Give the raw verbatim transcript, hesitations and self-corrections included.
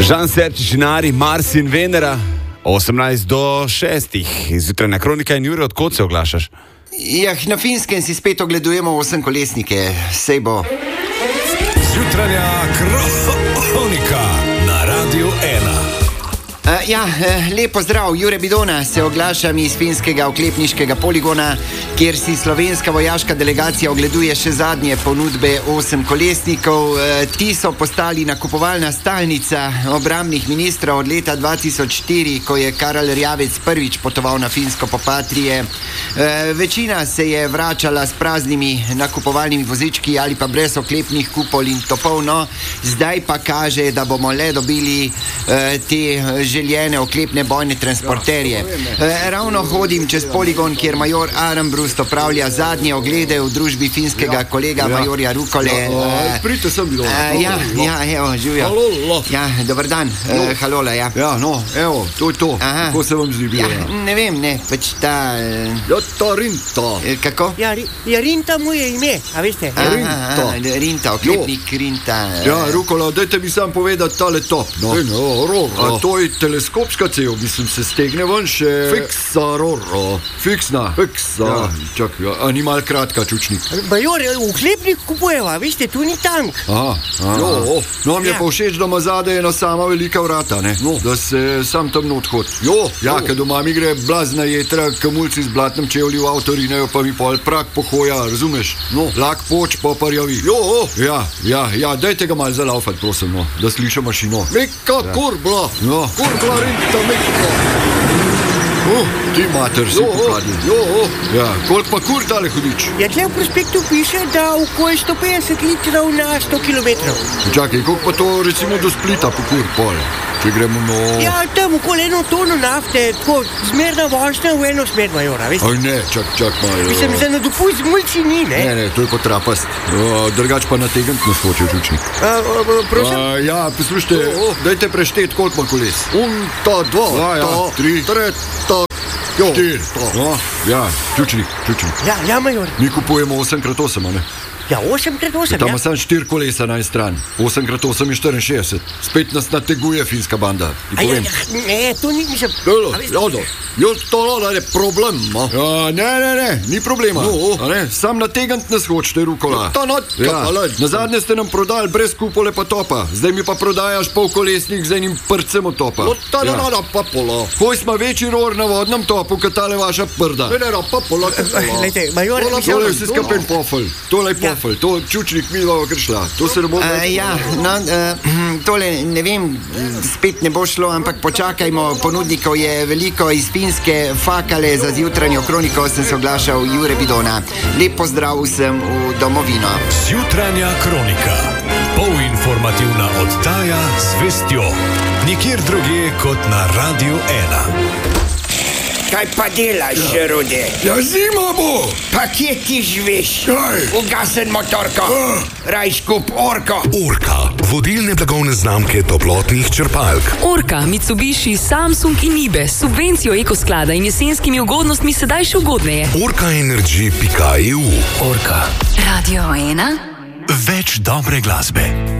Žan Serčič, Nari, Mars in Venera, osemnajst do šestih. Zjutrajna kronika in Jure, odkot se oglašaš? Ja, na Finskem si spet ogledujemo osemkolesnike, sej bo. Zjutrajna kronika na Radiu ena. Uh, ja, uh, lepo zdrav, Jure Bidona, se oglašam iz finskega oklepniškega poligona, kjer si slovenska vojaška delegacija ogleduje še zadnje ponudbe osemkolesnikov. Uh, ti so postali nakupovalna stalnica obrambnih ministrov od leta dva tisoč štiri, ko je Karel Erjavec prvič potoval na Finsko po Patrije. Uh, večina se je vračala s praznimi nakupovalnimi vozički ali pa brez oklepnih kupol in topov, no, zdaj pa kaže, da bomo le dobili uh, te željene oklepne bojne transporterje. E, ravno hodim čez poligon, kjer major Armbrust opravlja zadnje oglede v družbi finskega kolega ja. majorja Rukole. Ja, Pridite sem bilo. E, ja, ja, evo, živijo. Halo. Ja, dober dan. E, halola, ja. Ja, no, evo, to je to. Aha. Kako se vam zdi bilo? Ja, ne vem, ne, pač ta... E, ja, ta Rinta. E, kako? Ja, ja, Rinta mu je ime, a veste? Aha, Rinta. aha, Rinta, oklepnik jo. Rinta. E. Ja, Rukola, dajte mi sam povedati tale top, no. E, no, roro. A to je teleskopska cev, mislim, se stegne ven še... Fiksa, roro. Fiksna. Fiksa. Ja, čak, ja, animal kratka, čučnik. Major, oklepnik kupujeva, veste, tu ni tank. Aha, aha. Jo, no, mi je Ja. pa všeč, da ima zadaj ena sama velika vrata, ne? No. Da se sam tam odhod. Jo, ja, ker doma mi gre blazna jetra, kamulci z blatnem čevlji v avto rinejo, pa mi pol prak pohoja, razumeš? No, lak poč, pa parjavi. Jo, ja, ja, ja, dajte ga malo zalaufati, prosim, no, da slišam mašino. Meka ja. kurbla, no. Kurbla Rinta, meka. Oh, ti mater, si pokadil. Jo, ja, koliko pa kur tale hudič? Ja, tle v prospektu piše, da okoli sto petdeset litrov na sto kilometrov. Čakaj, koliko pa to recimo do Splita po kur pol? Če gremo no... Ja, tam okoli eno tono nafte, tako zmerna vožnja v eno smer, majora, veste? Aj ne, čak, čak malo. Mislim, za na dopust mulci ni, ne? Ne, ne, to je potrapast. Uh, drugač pa nategant nas hoče žučnik. A, a, a, prosim? Uh, ja, poslušajte, oh, oh. dajte prešteti, koliko ima koles. Un, ta, dva, ja, ja. ta, tri, tre, ta, jo, štir, ta. No, ja, žučnik, žučnik. Ja, ja, major. Mi kupujemo osem krat osem, a ne? Ja, osem krat osem, Tam ja. ima samo štiri kolesa na eni strani. osem krat osem je štiriinšestdeset. Spet nas nateguje finska banda. A ja, ja, ne, to ni, mislim... Dolo, a veste- jodo. Jo, to je problem, ma. Ja, ne, ne, ne, ni problema. No, a ne, sam nategant nas hočete, Rukola. To not, ja. Na zadnje ste nam prodali brez kupole pa topa. Zdaj mi pa prodajaš polkolesnik z enim prcem od topa. No, ta ja. ne, pa pola. Koj smo večji ror na vodnem topu, kot tale vaša prda. Ne, ne, pa pola, pa pola. Lejte, major, Tole mislim- je vse skapen pofel. Tole je Ja. pofel. To čučnik mi bova kršla. To se ne bo... Uh, ja, no, uh, tole, ne vem, spet ne bo šlo, ampak počakajmo, ponudnikov je veliko iz Finske, fakale za zjutranjo kroniko sem se oglašal Jure Bidona. Lep pozdrav vsem v domovino. Zjutrajna kronika. Polinformativna oddaja z vestjo. Nikjer drugje kot na Radiu ena. Kaj pa delaš, Rode? Ja, zima bo! Pa kje ti živiš? Kaj? Ugasen motorko. Ah. Raj skup orko. Orka, vodilne blagovne znamke toplotnih črpalk. Orka, Mitsubishi, Samsung in Nibe s subvencijo ekosklada in jesenskimi ugodnostmi sedaj še ugodneje. orka energy pika e u. Orka. Radio ena. Več dobre glasbe.